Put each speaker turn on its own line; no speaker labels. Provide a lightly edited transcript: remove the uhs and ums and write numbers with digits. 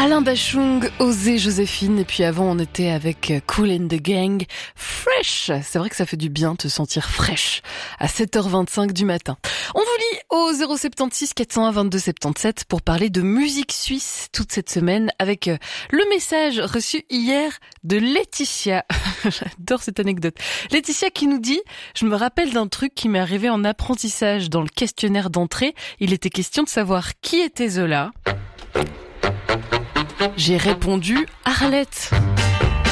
Alain Bachung, Osée Joséphine, et puis avant on était avec Kool and the Gang, Fresh. C'est vrai que ça fait du bien de te sentir fraîche à 7h25 du matin. On vous lit au 076 401 22 77 pour parler de musique suisse toute cette semaine avec le message reçu hier de Laetitia. J'adore cette anecdote. Laetitia qui nous dit « Je me rappelle d'un truc qui m'est arrivé en apprentissage dans le questionnaire d'entrée. Il était question de savoir qui était Zola. J'ai répondu Arlette.